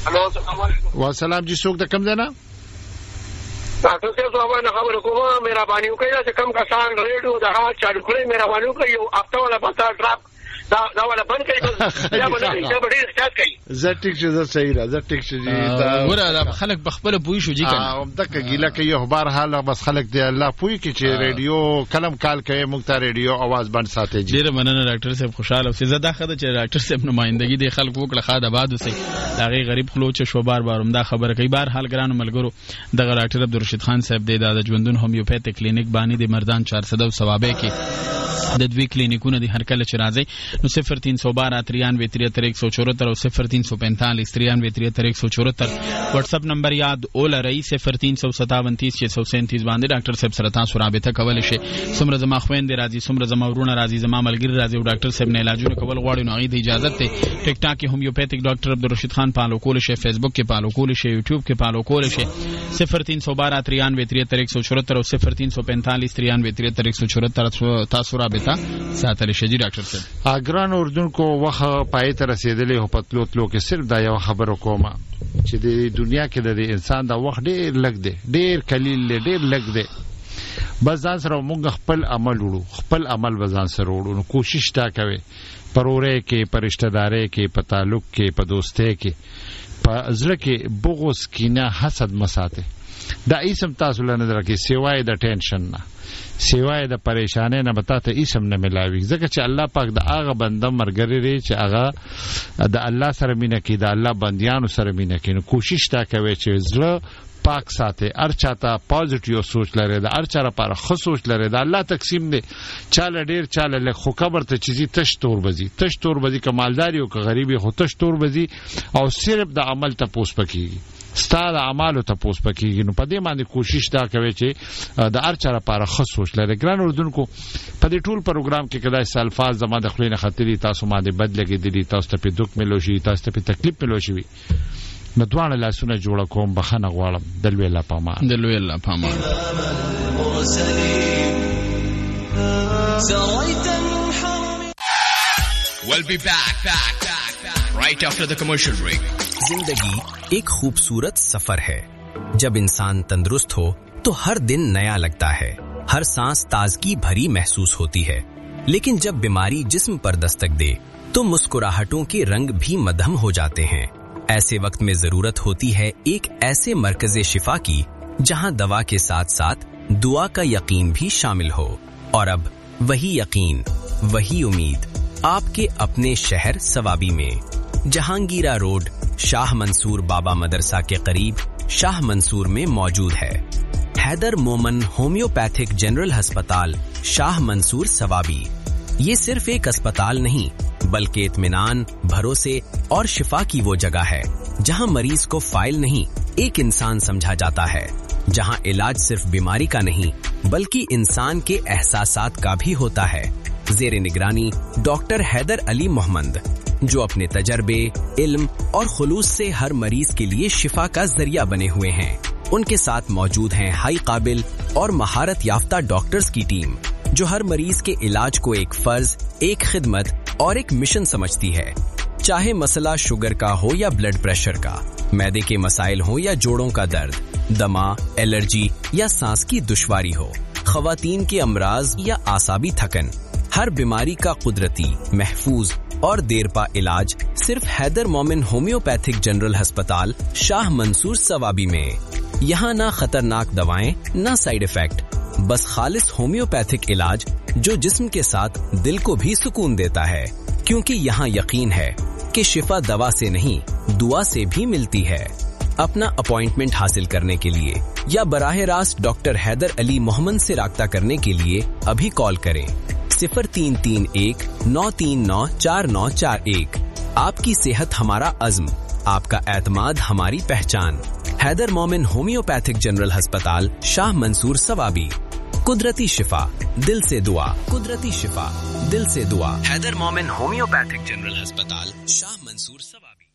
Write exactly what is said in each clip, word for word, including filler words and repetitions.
الو السلام علیکم. وسلام جی څوک د کم دی نه ډاکټر صاحب زما نه خبره کومه مهرباني وکړئ چې کم کسان ریډیو د هغه چالو کړئ مهرباني وکړئ یو هفته ولا بتا ډراپ دا دا ولا بند کړئ یا باندې دا ډېر احتیاط کړئ. زه ټیک شه زه صحیح را زه ټیک شه دا ګوره خلک په خپل پوي شو جی کنه ام دغه ګیله کوي خو بهر حال بس خلک دی الله پوي کی چې ریډیو کلم کال کوي موږ ته ریډیو आवाज بند ساتي. ډیره مننه ډاکټر صاحب خوشاله اوسئ. زه دا خبره چې ډاکټر صاحب نمائندګي د خلکو وکړه خاطر آباد اوسئ دا غي غریب خلوچ شو بار بار هم دا خبره کوي. بهر حال ګرانو ملګرو دغه ډاکټر عبدالرشید خان صاحب د ژوندون هومیوپیتیک کلینیک باندې د مردان چهار سو او ثوابه کې د دوی کلینیکونه د هر کله چې راځي نو صفر تین سو بارہ ترانوے تریہتر ایک سو چوہتر او صفر تین سو پینتالیس ترانوے تریہتر ایک سو چوہتر واٹس اپ نمبر یاد اوله رہی صفر تین سو ستاون تیس چھ سو سینتیس باندې ډاکټر صاحب سره تاسو رابطه کولای شئ. څومره زما خويندې راځي څومره زما ورونه راځي زما ملګری راځي او ډاکټر صاحب نه علاجونه کول غواړي نو هغه ته اجازه ته ټیک ټاک کې هومیوپیتیک ډاکټر عبدالرشید خان فالو کول شي فیسبوک کې فالو کول شي یوټیوب کې فالو کول شي صفر تین سو بارہ ترانوے تریہتر ایک سو چوہتر او صفر تین سو پینتالیس ترانوے تریہتر ایک سو چوہتر تاسو رابطه ساتل شي. ډاکټر صاحب اګران اردن کو وخت پای ته رسیدلې هو پتلو تلو کې صرف دا یو خبر کومه چې د دنیا کې د انسان دا وخت ډیر لګ دی ډیر قلیل دی ډیر لګ دی. بس ځان سره موږ خپل عمل وړو خپل عمل وځان سره وړو نو کوشش تا کوي پرورې کې پرشتہ دارې کې په تعلق کې په دوستۍ کې په زړه کې بغض کینه حسد مساته دا اسم تاسو لنه درکې سیوای د ټینشن نه سیوای د پریشانې نه بتا ته اسم نه ملاوي ځکه چې الله پاک د هغه بنده مرګري لري چې هغه د الله سره مینه کوي د الله بنديانو سره مینه کوي. نو کوشش تا کوي چې زړه پاک ساته هر چاته پازیټیو سوچ لري د هر چا لپاره خو سوچ لري د الله تقسیم دی چاله ډیر چاله له خو خبر ته چیزي تش تور بزي تش تور بزي کمالداري او غریبي خو تش تور بزي او صرف د عمل ته پوس پکېږي ستاره اعمالو ته پوس پکېږي. نو په دې باندې کوشش دا کوي چې د هر چا لپاره خو سوچ لري. ګران اردوونکو په دې ټول پروګرام کې کله الفاظ زما د خلینو خاطري تاسو باندې بد لګیدلی تاسو ته په دوک ملوشي تاسو ته په تکلیف ملوشي مدوانه لاسونه جوړه کوم بخنه غواړم دلوي الله پامان دلوي الله پامان. We'll be back, back, back, back right after the commercial break. जिंदगी एक खूबसूरत सफर है. जब इंसान तंदुरुस्त हो तो हर दिन नया लगता है, हर सांस ताजगी भरी महसूस होती है. लेकिन जब बीमारी जिस्म पर दस्तक दे तो मुस्कुराहटों के रंग भी मध्यम हो जाते हैं. ऐसे वक्त में जरूरत होती है एक ऐसे मरकज़े शिफा की जहां दवा के साथ साथ दुआ का यकीन भी शामिल हो. और अब वही यकीन वही उम्मीद आपके अपने शहर सवाबी में जहांगीरा रोड शाह मंसूर बाबा मदरसा के करीब शाह मंसूर में मौजूद है. हैदर मोमन होम्योपैथिक जनरल अस्पताल शाह मंसूर सवाबी. ये सिर्फ एक अस्पताल नहीं बल्कि इत्मीनान, भरोसे और शिफा की वो जगह है जहां मरीज को फाइल नहीं एक इंसान समझा जाता है, जहां इलाज सिर्फ बीमारी का नहीं बल्कि इंसान के एहसासात का भी होता है. जेर निगरानी डॉक्टर हैदर अली मोहम्मद जो अपने तजर्बे, इल्म और खुलूस से हर मरीज के लिए शिफा का जरिया बने हुए हैं. उनके साथ मौजूद हैं हाई काबिल और महारत याफ्ता डॉक्टर्स की टीम जो हर मरीज के इलाज को एक फर्ज, एक खिदमत और एक मिशन समझती है. चाहे मसला शुगर का हो या ब्लड प्रेशर का, मैदे के मसाइल हो या जोड़ों का दर्द, दमा, एलर्जी या सांस की दुश्वारी हो, खवातीन के अमराज या आसाबी थकन, हर बीमारी का कुदरती, महफूज और देरपा इलाज सिर्फ हैदर मोमिन होम्योपैथिक जनरल अस्पताल शाह मंसूर सवाबी में. यहाँ ना खतरनाक दवाएं ना साइड इफेक्ट, बस खालिस होम्योपैथिक इलाज जो जिस्म के साथ दिल को भी सुकून देता है. क्योंकि यहाँ यकीन है कि शिफा दवा से नहीं दुआ से भी मिलती है. अपना अपॉइंटमेंट हासिल करने के लिए या बराह रास्त डॉक्टर हैदर अली मोहम्मद से राब्ता करने के लिए अभी कॉल करें सिफर तीन तीन एक नौ तीन नौ चार नौ चार एक. आपकी सेहत हमारा अज़्म, आपका एतमाद हमारी पहचान. हैदर मोमिन होम्योपैथिक जनरल अस्पताल शाह मंसूर सवाबी. कुदरती शिफा दिल से दुआ, कुदरती शिफा दिल से दुआ. हैदर मोमिन होम्योपैथिक जनरल अस्पताल शाह मंसूर सवाबी.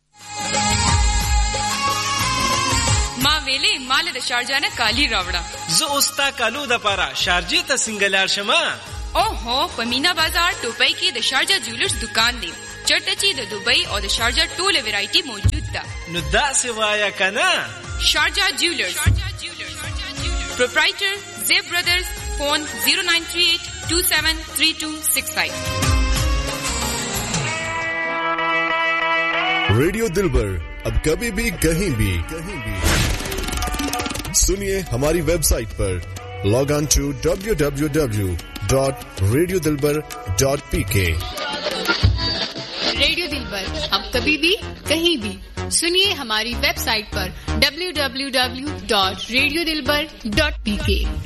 ما ویلې مال د شارجانه کالی راوړه. زه اوستا کالو د پاره شارجې ته سنگلار شمه. او هو په مینا بازار ټوپۍ کې د شارجا جولرز دکان دی. چرته چې د دوبۍ او د شارجا ټوله ویرایټي موجود پریږده نو داسې وایه کنه. شارجہ جیولرز پروپرائٹر زیب برادرز فون zero nine three eight two seven three two six five. Radio दिलबर अब कभी भी कहीं भी कहीं भी सुनिए हमारी वेबसाइट पर. Log on to W W W dot radio Dilbar dot P के. रेडियो दिलबर अब कभी भी कहीं भी सुनिए हमारी वेबसाइट पर W W W dot radio दिलबर डॉट पी के.